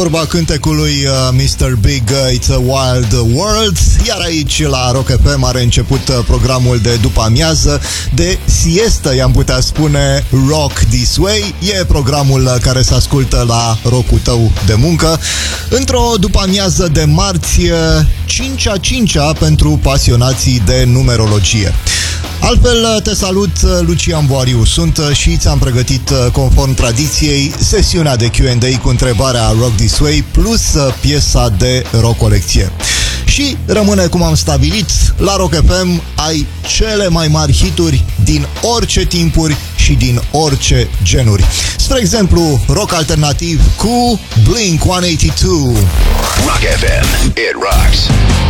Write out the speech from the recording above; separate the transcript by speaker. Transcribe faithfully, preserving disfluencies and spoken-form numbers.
Speaker 1: Vorba cântecului uh, mister Big, uh, It's a Wild World. Iar aici la Rock F M are început uh, programul de după amiază, de siestă, i-am putea spune, Rock This Way. E programul uh, care se ascultă la rock-ul tău de muncă, într-o după amiază de marți, uh, cinci a cincea pentru pasionații de numerologie. Altfel, te salut, Lucian Boariu sunt și ți-am pregătit, conform tradiției, sesiunea de Q and A cu întrebarea Rock This Way plus piesa de rock colecție. Și rămâne cum am stabilit, la Rock F M ai cele mai mari hituri din orice timpuri și din orice genuri. Spre exemplu, rock alternativ cu Blink one eighty-two.
Speaker 2: Rock F M, it rocks.